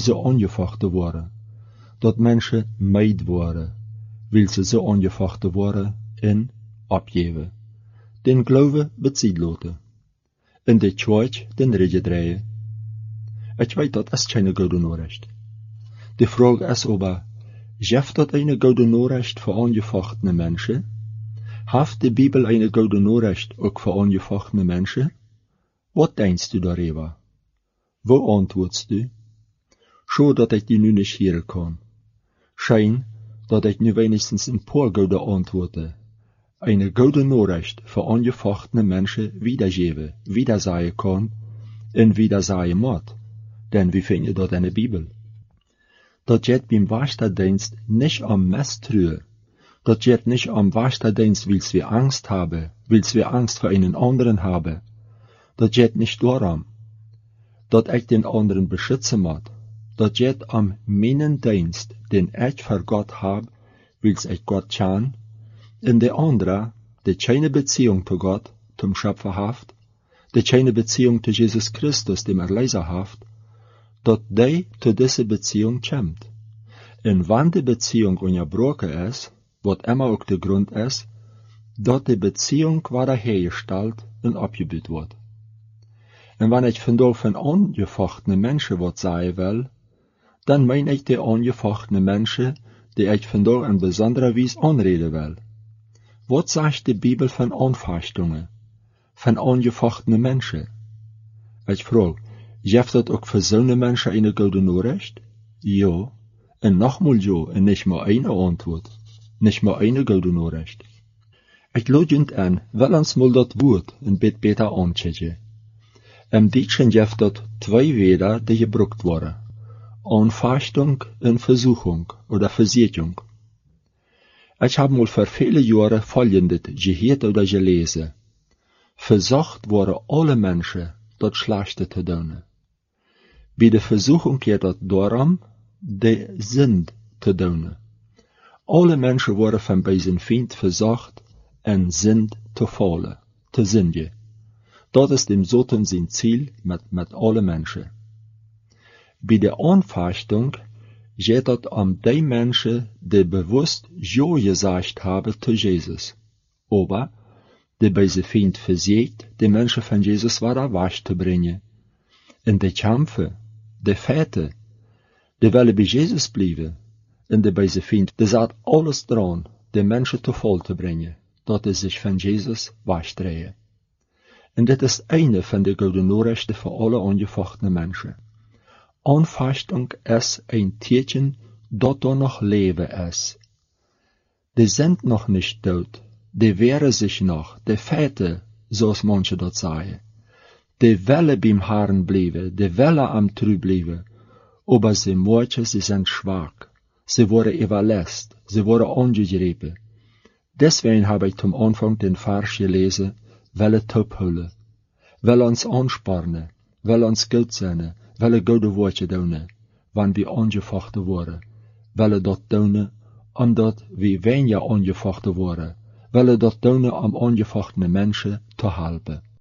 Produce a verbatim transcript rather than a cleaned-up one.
ze aangevochten worden, dat mensen meid worden, wil ze ze aangevochten worden en opgeven. Den geloven bezit laten. In de church den rege draaien. Ik weet dat is geen goede Nachricht. De vraag is aber, geeft dat een goede Nachricht voor aangevochtene mensen? Heeft de Bibel een goede Nachricht ook voor aangevochtene mensen? Wat denkst du daarover? Wo antwoordst du? Schau, dat ik die nu niet scheren kan. Schijn, dat ik nu wenigstens een paar goede antwoorden, een goede Nachricht voor aangevochtene mensen wiedergeven, wiederzaaien kan, en wiederzaaien moet. Denn wie vind je dat in de Bibel? Dat jet beim Waschdienst nicht am Messtrühe, dat jet nicht am Waschdienst, wils wir Angst haben, wils wir Angst vor einen anderen haben, dat jet nicht darum, dat ich den anderen beschützen muss, dat jet am meinen Dienst, den ich für Gott hab, wils ich Gott tjan, in de andere, de keine Beziehung zu Gott, zum Schöpfer haft, de keine Beziehung zu Jesus Christus, dem Erlöser haft, dat die zu dieser Beziehung kommt. En wann die Beziehung unterbrochen ist, wat immer auch der Grund ist, dat die Beziehung wiederhergestellt und abgebaut wird. En wenn ich von da von angefochtene Menschen wat sagen will, dann mein ich die angefochtene Menschen, die ich von da in besonderer Weise anreden will. Wat sagt die Bibel von Anfechtungen, von angefochtene Menschen? Ich frage, geeft dat ook voor zo'n mensen een goede Nachricht? Ja. En nogmaals ja, en niet maar één antwoord. Niet maar één goede Nachricht. Ik laat je aan, wel eens mal dat woord een beetje beter aanchecken. Im Deutschen geeft dat twee Wörter, die gebruikt worden. Anfechtung en Versuchung oder Versicherung. Ich habe mal vor viele Jahren folgendes gehört oder gelesen. Versucht worden alle Menschen, dat Schlechte zu tun. Bij de Versuchung geht het darum, de Sünd zu tun. Alle Menschen worden van bij zijn Feind versucht, en Sünd zu fallen, zu sündigen. Dat is dem Satan sein Ziel mit, mit alle Menschen. Bij de Anfechtung geht het um die Menschen, die bewusst Ja gesagt haben zu Jesus. Aber, die bei zijn Feind versucht, die Menschen von Jesus wieder wegzubringen. En die kämpfen, die Väter, die willen bij Jesus blijven. En die bij zijn Feind, die zat alles dran, die Menschen zu Fall zu bringen, dat sie sich von Jesus wegdrehen. En dit is eine von de goede Nachrichten für alle angefochtene Menschen. Anfechtung ist ein Tierchen, dat da noch Leben ist. Die sind noch nicht tot, die wehren sich noch, die Väter, zoals manche dat sagen. Die willen beim Herrn bleiben, die willen am Trü bleiben, aber sie merken, sie sind schwach. Sie wurden überlässt, sie wurden angegriffen. Deswegen habe ich zum Anfang den Vers gelesen, will het opholen, will ons aanspannen, will ons goed zijn, will goede woordje doen, wanneer we aangevochten worden, will dat doen, omdat we weniger aangevochten worden, will dat doen om aangevochtene mensen te helpen.